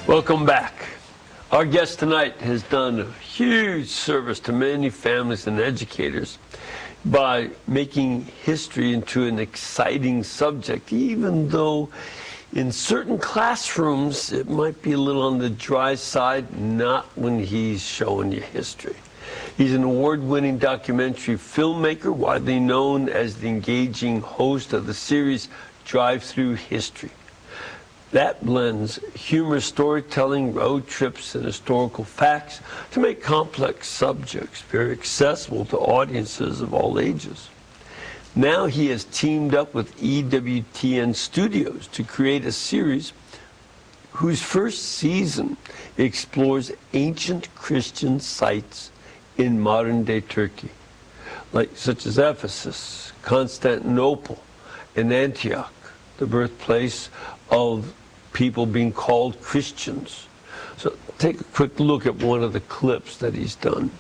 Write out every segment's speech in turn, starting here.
Welcome back. Our guest tonight has done a huge service to many families and educators by making history into an exciting subject, even though in certain classrooms it might be a little on the dry side, not when he's showing you history. He's an award-winning documentary filmmaker, widely known as the engaging host of the series Drive Through History. That blends humorous storytelling, road trips, and historical facts to make complex subjects very accessible to audiences of all ages. Now he has teamed up with EWTN Studios to create a series whose first season explores ancient Christian sites in modern-day Turkey, such as Ephesus, Constantinople, and Antioch, the birthplace of people being called Christians. So take a quick look at one of the clips that he's done.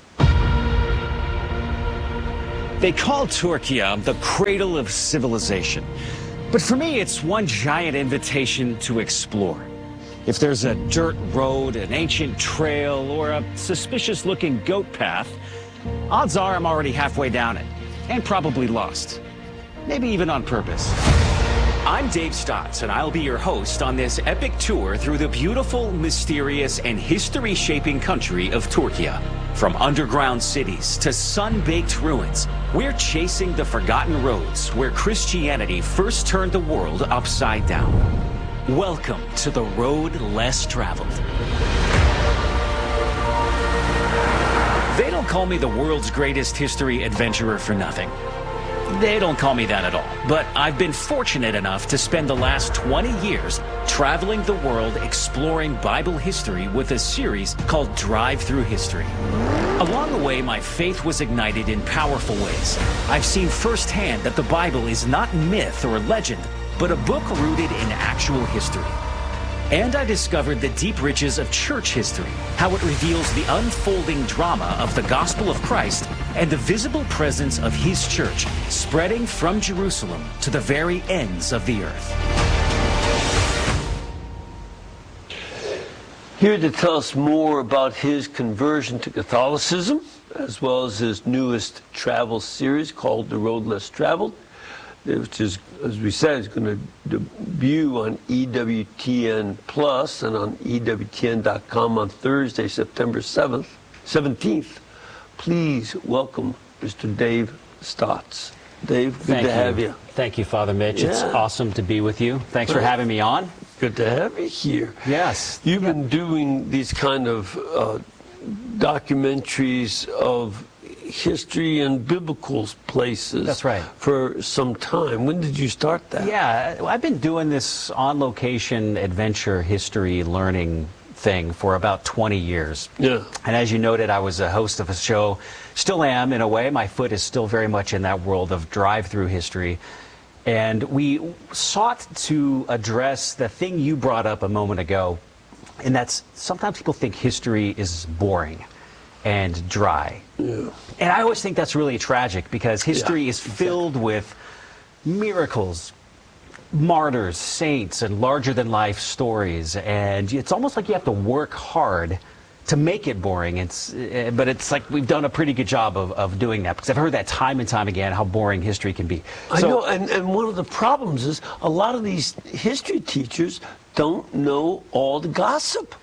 They call Turkey the cradle of civilization. But for me, it's one giant invitation to explore. If there's a dirt road, an ancient trail, or a suspicious-looking goat path, odds are I'm already halfway down it, and probably lost. Maybe even on purpose. I'm Dave Stotts, and I'll be your host on this epic tour through the beautiful, mysterious, and history-shaping country of Turkey. From underground cities to sun-baked ruins, we're chasing the forgotten roads where Christianity first turned the world upside down. Welcome to the road less traveled. They don't call me the world's greatest history adventurer for nothing. They don't call me that at all, but I've been fortunate enough to spend the last 20 years traveling the world exploring Bible history with a series called Drive Through History. Along the way, my faith was ignited in powerful ways. I've seen firsthand that the Bible is not myth or legend, but a book rooted in actual history. And I discovered the deep riches of church history, how it reveals the unfolding drama of the gospel of Christ and the visible presence of his church spreading from Jerusalem to the very ends of the earth. Here to tell us more about his conversion to Catholicism, as well as his newest travel series called The Road Less Traveled, which is, as we said, is going to debut on EWTN Plus and on EWTN.com on Thursday, September 17th. Please welcome Mr. Dave Stotts. Dave, good to have you. Thank you, Father Mitch. Yeah. It's awesome to be with you. Thanks for having me on. Good to have you here. Yes. You've been doing these kind of documentaries of history and biblical places. That's right. For some time. When did you start that? Yeah, I've been doing this on-location adventure history learning thing for about 20 years. Yeah. And as you noted, I was a host of a show, still am in a way. My foot is still very much in that world of drive-through history. And we sought to address the thing you brought up a moment ago, and that's sometimes people think history is boring and dry. Yeah. And I always think that's really tragic because history is filled with miracles, martyrs, saints, and larger-than-life stories. And it's almost like you have to work hard to make it boring. But it's like we've done a pretty good job of doing that, because I've heard that time and time again, how boring history can be. I know, and one of the problems is a lot of these history teachers don't know all the gossip.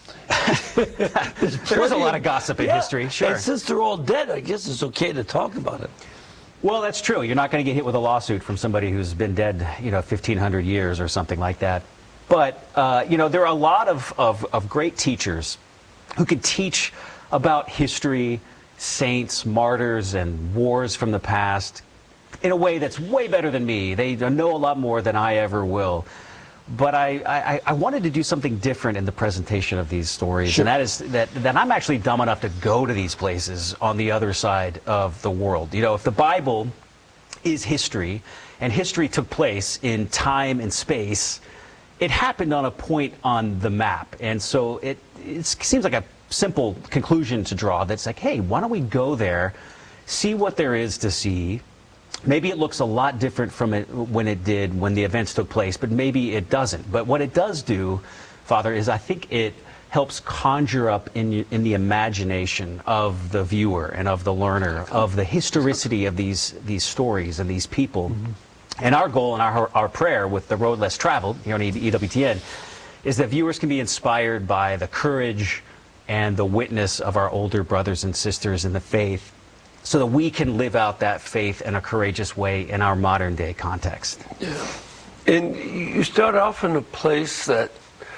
There's a lot of gossip in history, sure. And since they're all dead, I guess it's okay to talk about it. Well, that's true. You're not going to get hit with a lawsuit from somebody who's been dead, 1,500 years or something like that. But, there are a lot of great teachers who can teach about history, saints, martyrs, and wars from the past in a way that's way better than me. They know a lot more than I ever will. But I wanted to do something different in the presentation of these stories, Sure. and that is that I'm actually dumb enough to go to these places on the other side of the world. If the Bible is history, and history took place in time and space, it happened on a point on the map. And so it seems like a simple conclusion to draw that's like, hey, why don't we go there, see what there is to see. Maybe it looks a lot different from when the events took place, but maybe it doesn't. But what it does do Father, is I think it helps conjure up in the imagination of the viewer and of the learner of the historicity of these stories and these people. And our goal and our prayer with The Road Less Traveled here on EWTN is that viewers can be inspired by the courage and the witness of our older brothers and sisters in the faith, so that we can live out that faith in a courageous way in our modern day context. Yeah. And you start off in a place that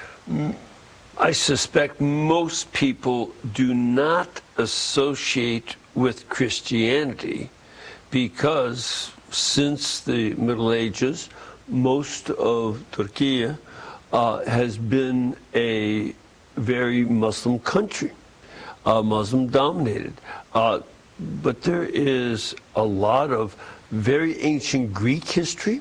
I suspect most people do not associate with Christianity, because since the Middle Ages, most of Turkey has been a very Muslim country, Muslim dominated. But there is a lot of very ancient Greek history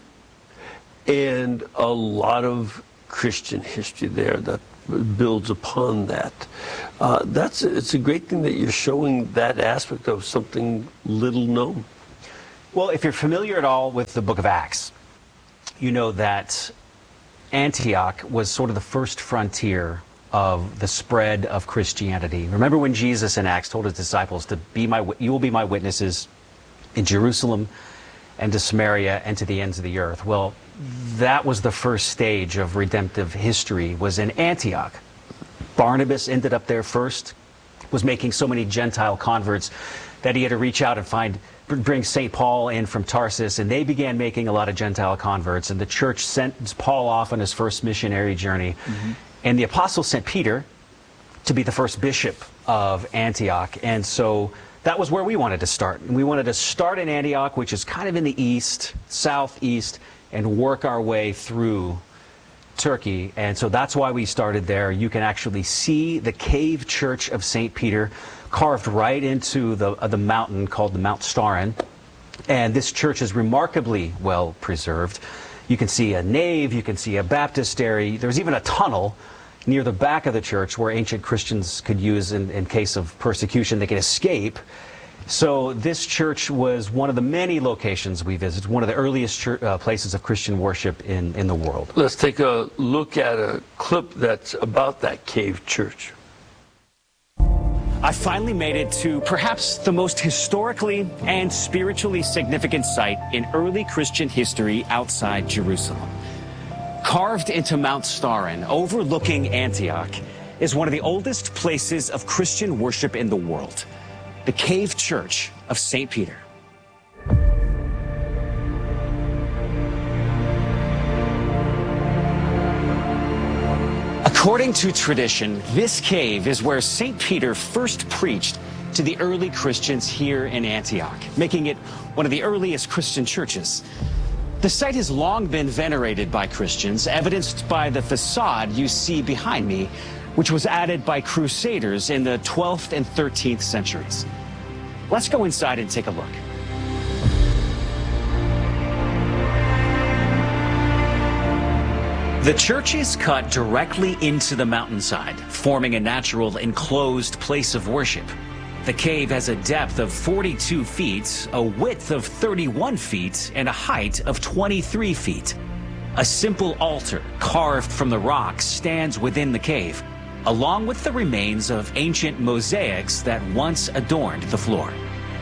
and a lot of Christian history there that builds upon that. It's a great thing that you're showing that aspect of something little known. Well, if you're familiar at all with the book of Acts, you know that Antioch was sort of the first frontier of the spread of Christianity. Remember when Jesus in Acts told his disciples to you will be my witnesses in Jerusalem and to Samaria and to the ends of the earth. Well, that was the first stage of redemptive history, was in Antioch. Barnabas ended up there first, was making so many Gentile converts that he had to reach out and bring St. Paul in from Tarsus, and they began making a lot of Gentile converts, and the church sent Paul off on his first missionary journey. And the apostles sent Peter to be the first bishop of Antioch. And so that was where we wanted to start. And we wanted to start in Antioch, which is kind of in the east, southeast, and work our way through Turkey. And so that's why we started there. You can actually see the cave church of St. Peter carved right into the mountain called the Mount Starin. And this church is remarkably well preserved. You can see a nave, you can see a baptistry. There's even a tunnel near the back of the church where ancient Christians could use in case of persecution. They could escape. So this church was one of the many locations we visited, one of the earliest places of Christian worship in the world. Let's take a look at a clip that's about that cave church. I finally made it to perhaps the most historically and spiritually significant site in early Christian history outside Jerusalem. Carved into Mount Starin, overlooking Antioch, is one of the oldest places of Christian worship in the world, the Cave Church of St. Peter. According to tradition, this cave is where St. Peter first preached to the early Christians here in Antioch, making it one of the earliest Christian churches. The site has long been venerated by Christians, evidenced by the facade you see behind me, which was added by Crusaders in the 12th and 13th centuries. Let's go inside and take a look. The church is cut directly into the mountainside, forming a natural enclosed place of worship. The cave has a depth of 42 feet, a width of 31 feet, and a height of 23 feet. A simple altar carved from the rock stands within the cave, along with the remains of ancient mosaics that once adorned the floor.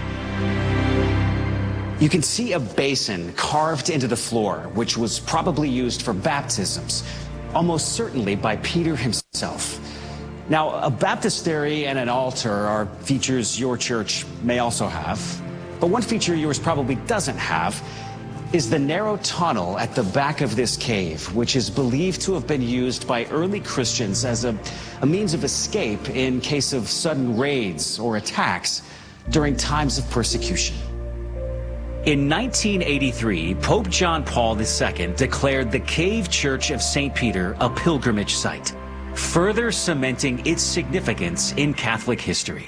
You can see a basin carved into the floor, which was probably used for baptisms, almost certainly by Peter himself. Now, a baptistry and an altar are features your church may also have, but one feature yours probably doesn't have is the narrow tunnel at the back of this cave, which is believed to have been used by early Christians as a means of escape in case of sudden raids or attacks during times of persecution. In 1983, Pope John Paul II declared the Cave Church of St. Peter a pilgrimage site, further cementing its significance in Catholic history.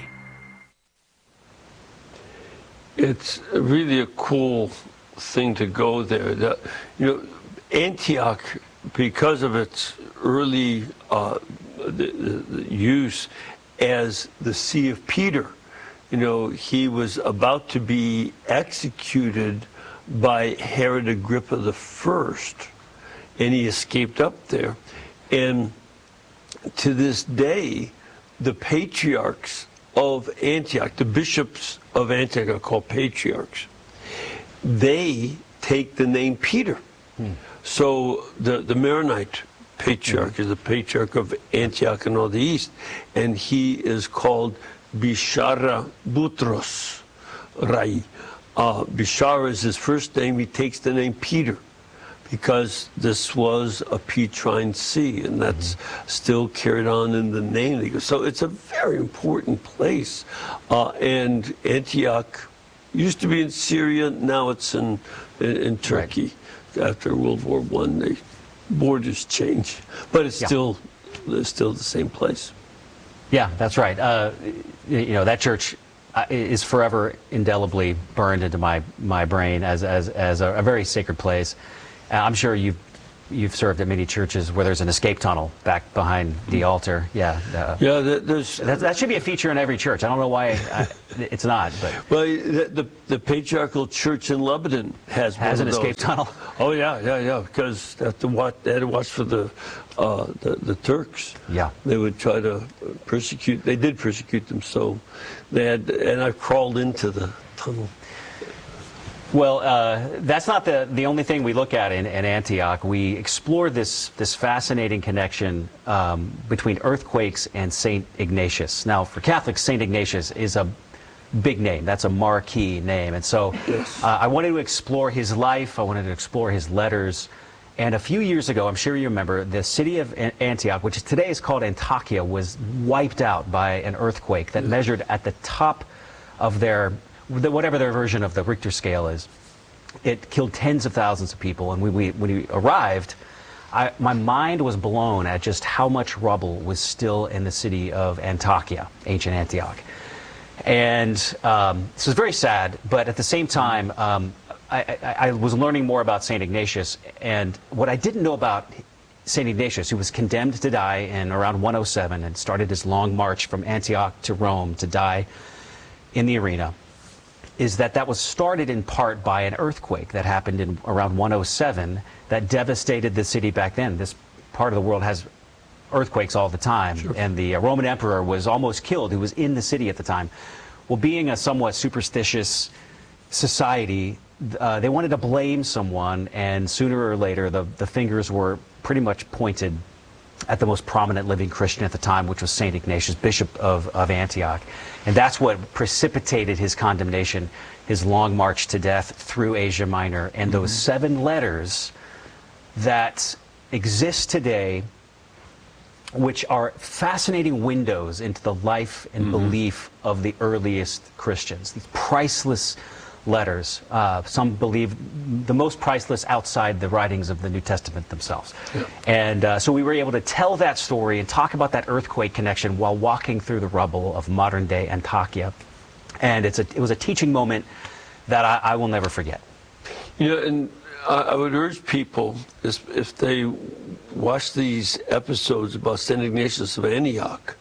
It's really a cool thing to go there. Antioch, because of its early the use as the See of Peter, he was about to be executed by Herod Agrippa I, and he escaped up there. And to this day, the patriarchs of Antioch, the bishops of Antioch are called patriarchs. They take the name Peter. So the Maronite patriarch is the patriarch of Antioch and all the east, and he is called Bishara Butros Rai. Bishara is his first name. He takes the name Peter because this was a Petrine see, and that's still carried on in the name. So it's a very important place. And Antioch used to be in Syria, now it's in Turkey. Right. After World War I, the borders change, but it's still the same place. Yeah, that's right. That church is forever indelibly burned into my brain as a very sacred place. I'm sure you've served at many churches where there's an escape tunnel back behind the altar. Yeah. That should be a feature in every church. I don't know why it's not. But well, the patriarchal church in Lebanon has an escape tunnel. Oh yeah. Because they had to watch for the Turks. Yeah. They would try to persecute. They did persecute them. So they had, and I crawled into the tunnel. Well, that's not the only thing we look at in Antioch. We explore this fascinating connection between earthquakes and St. Ignatius. Now, for Catholics, St. Ignatius is a big name. That's a marquee name. And so I wanted to explore his life. I wanted to explore his letters. And a few years ago, I'm sure you remember, the city of Antioch, which today is called Antakya, was wiped out by an earthquake that measured at the top of whatever their version of the Richter scale is. It killed tens of thousands of people, and when we arrived, my mind was blown at just how much rubble was still in the city of Antakya, ancient Antioch. And this was very sad, but at the same time, I was learning more about St. Ignatius, and what I didn't know about St. Ignatius, who was condemned to die in around 107 and started his long march from Antioch to Rome to die in the arena, is that was started in part by an earthquake that happened in around 107 that devastated the city back then. This part of the world has earthquakes all the time, and the Roman emperor was almost killed, who was in the city at the time. Well, being a somewhat superstitious society, they wanted to blame someone, and sooner or later the fingers were pretty much pointed at the most prominent living Christian at the time, which was St. Ignatius, Bishop of Antioch. And that's what precipitated his condemnation, his long march to death through Asia Minor, and those 7 letters that exist today, which are fascinating windows into the life and belief of the earliest Christians. These priceless letters, some believe the most priceless outside the writings of the New Testament themselves. Yeah. And so we were able to tell that story and talk about that earthquake connection while walking through the rubble of modern-day Antakya. And it was a teaching moment that I will never forget. And I would urge people, if they watch these episodes about St. Ignatius of Antioch,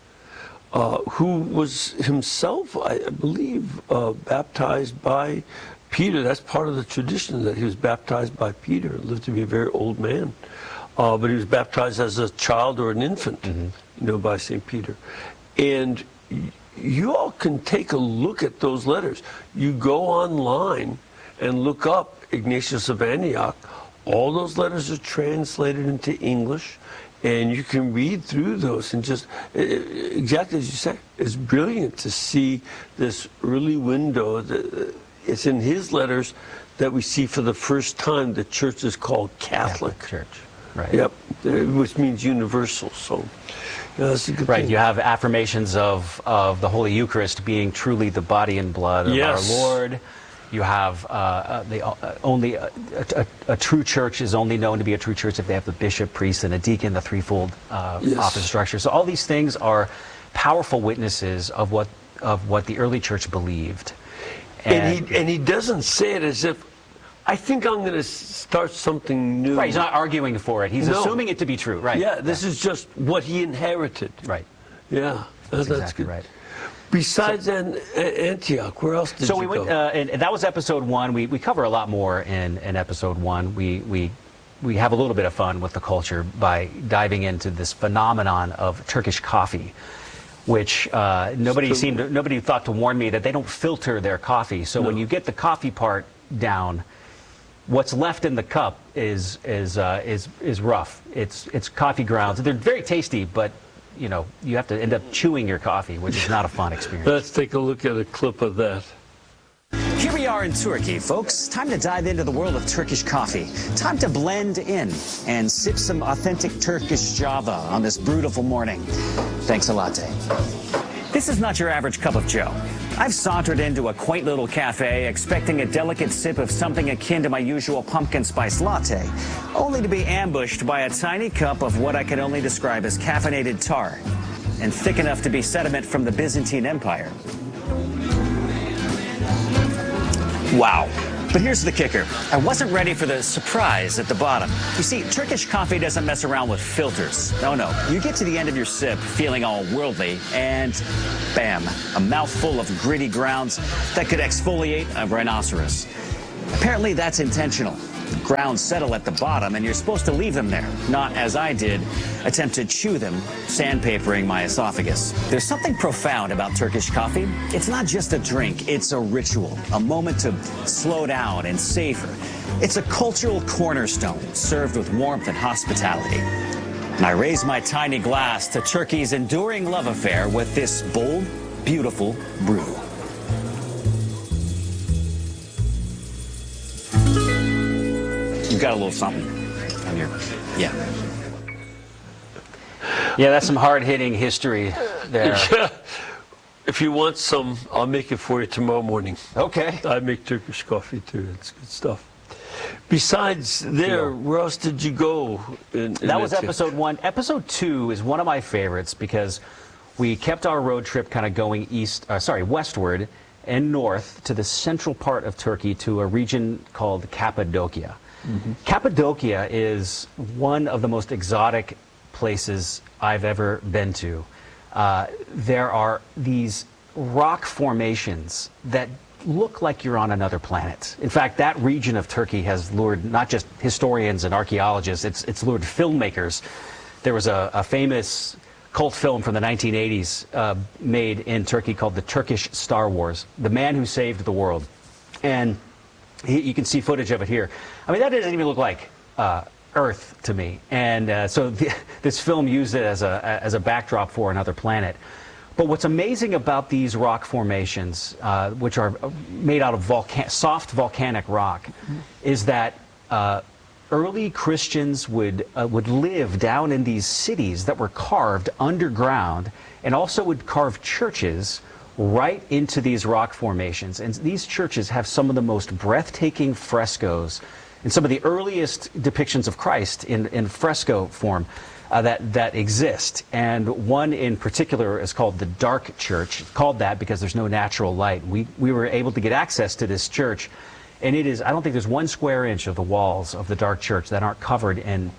who was himself, I believe, baptized by Peter. That's part of the tradition, that he was baptized by Peter. He lived to be a very old man. But he was baptized as a child or an infant, by St. Peter. And you all can take a look at those letters. You go online and look up Ignatius of Antioch. All those letters are translated into English. And you can read through those and just, exactly as you say, it's brilliant to see this early window. It's in his letters that we see for the first time the church is called Catholic. Church, right. Yep, which means universal. So, that's a good thing. You have affirmations of the Holy Eucharist being truly the body and blood of our Lord. You have only a true church is only known to be a true church if they have the bishop, priest, and a deacon, the threefold office structure. So all these things are powerful witnesses of what the early church believed. And he doesn't say it as if, I think I'm going to start something new. Right, he's not arguing for it. He's assuming it to be true. Right. Yeah, this is just what he inherited. Right. Yeah, that's exactly good. Right. Besides Antioch, where else did you go? And that was episode 1. We cover a lot more in episode 1. We we have a little bit of fun with the culture by diving into this phenomenon of Turkish coffee, which nobody thought to warn me that they don't filter their coffee. So when you get the coffee part down, what's left in the cup is rough. It's coffee grounds. They're very tasty, but you know, you have to end up chewing your coffee, which is not a fun experience. Let's take a look at a clip of that. Here we are in Turkey, folks. Time to dive into the world of Turkish coffee. Time to blend in and sip some authentic Turkish Java on this beautiful morning. Thanks a latte. This is not your average cup of joe. I've sauntered into a quaint little cafe expecting a delicate sip of something akin to my usual pumpkin spice latte, only to be ambushed by a tiny cup of what I can only describe as caffeinated tar, and thick enough to be sediment from the Byzantine Empire. Wow. But here's the kicker. I wasn't ready for the surprise at the bottom. You see, Turkish coffee doesn't mess around with filters. No, no. You get to the end of your sip feeling all worldly, and bam, a mouthful of gritty grounds that could exfoliate a rhinoceros. Apparently that's intentional. Grounds settle at the bottom, and you're supposed to leave them there, not, as I did, attempt to chew them, sandpapering my esophagus. There's something profound about Turkish coffee. It's not just a drink, it's a ritual, a moment to slow down and savor. It's a cultural cornerstone, served with warmth and hospitality. And I raise my tiny glass to Turkey's enduring love affair with this bold, beautiful brew. You've got a little something on your, yeah. Yeah, that's some hard-hitting history there. Yeah. If you want some, I'll make it for you tomorrow morning. Okay. I make Turkish coffee too. It's good stuff. Besides there, where else did you go? That was episode 1. Episode 2 is one of my favorites because we kept our road trip kind of going westward and north to the central part of Turkey to a region called Cappadocia. Mm-hmm. Cappadocia is one of the most exotic places I've ever been to. There are these rock formations that look like you're on another planet. In fact, that region of Turkey has lured not just historians and archaeologists, it's lured filmmakers. There was a famous cult film from the 1980s made in Turkey called The Turkish Star Wars, The Man Who Saved the World. And you can see footage of it here. I mean, that doesn't even look like Earth to me. And this film used it as a backdrop for another planet. But what's amazing about these rock formations, which are made out of soft volcanic rock, is that early Christians would live down in these cities that were carved underground, and also would carve churches right into these rock formations. And these churches have some of the most breathtaking frescoes and some of the earliest depictions of Christ in fresco form that exist. And one in particular is called the Dark Church. It's called that because there's no natural light. We were able to get access to this church, and it is, I don't think there's 1 square inch of the walls of the Dark Church that aren't covered in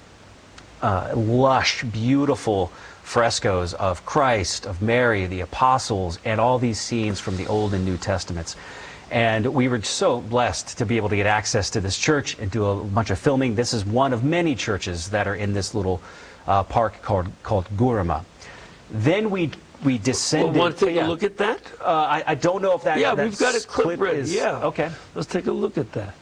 lush, beautiful frescoes of Christ, of Mary, the apostles, and all these scenes from the Old and New Testaments. And we were so blessed to be able to get access to this church and do a bunch of filming. This is one of many churches that are in this little park called Gurama. Then we descended. Want to take a look at that? I don't know if that. Yeah, we've got a clip ready. Yeah. Okay. Let's take a look at that.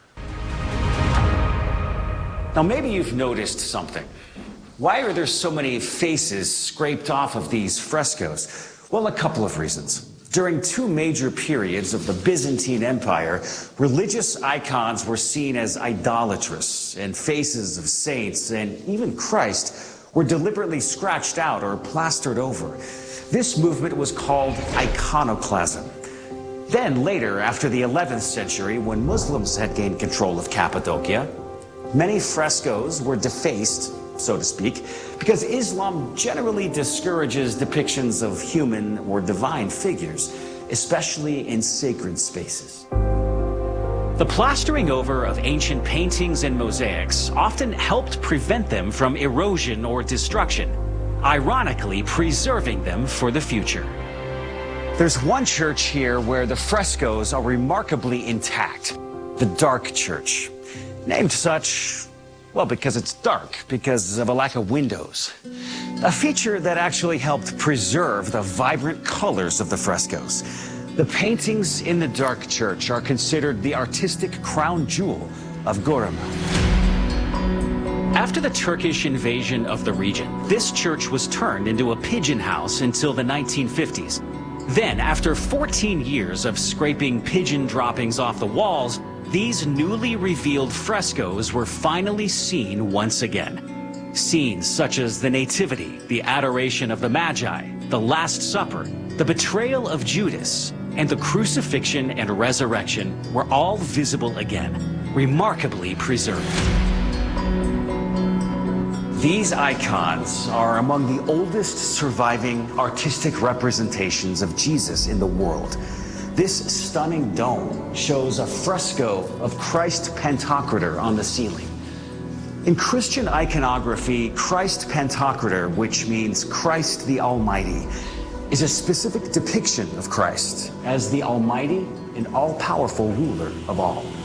Now, maybe you've noticed something. Why are there so many faces scraped off of these frescoes? Well, a couple of reasons. During 2 major periods of the Byzantine Empire, religious icons were seen as idolatrous, and faces of saints and even Christ were deliberately scratched out or plastered over. This movement was called iconoclasm. Then later, after the 11th century, when Muslims had gained control of Cappadocia, many frescoes were defaced, so to speak, because Islam generally discourages depictions of human or divine figures, especially in sacred spaces. The plastering over of ancient paintings and mosaics often helped prevent them from erosion or destruction, ironically preserving them for the future. There's one church here where the frescoes are remarkably intact, the Dark Church. Named such Well, because it's dark, because of a lack of windows. A feature that actually helped preserve the vibrant colors of the frescoes. The paintings in the dark church are considered the artistic crown jewel of Göreme. After the Turkish invasion of the region, this church was turned into a pigeon house until the 1950s. Then, after 14 years of scraping pigeon droppings off the walls, these newly revealed frescoes were finally seen once again. Scenes such as the Nativity, the Adoration of the Magi, the Last Supper, the betrayal of Judas, and the crucifixion and resurrection were all visible again, remarkably preserved. These icons are among the oldest surviving artistic representations of Jesus in the world. This stunning dome shows a fresco of Christ Pantocrator on the ceiling. In Christian iconography, Christ Pantocrator, which means Christ the Almighty, is a specific depiction of Christ as the almighty and all-powerful ruler of all.